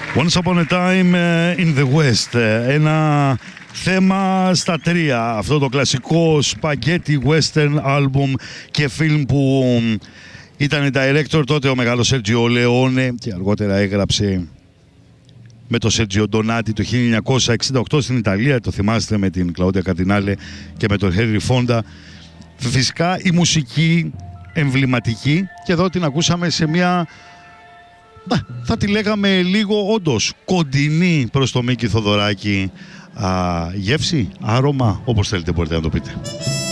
Once Upon a Time in the West. Ένα θέμα στα τρία. Αυτό το κλασικό σπαγκέτι western album και film που ήταν director τότε ο μεγάλος Σέρτζιο Λεόνε και αργότερα έγραψε με το Σέρτζιο Ντονάτι το 1968 στην Ιταλία. Το θυμάστε, με την Κλαούντια Καρδινάλε και με τον Χένρι Φόντα. Φυσικά η μουσική εμβληματική, και εδώ την ακούσαμε σε μια, θα τη λέγαμε λίγο όντως κοντινή προς το Μίκη Θοδωράκη γεύση, άρωμα, όπως θέλετε μπορείτε να το πείτε.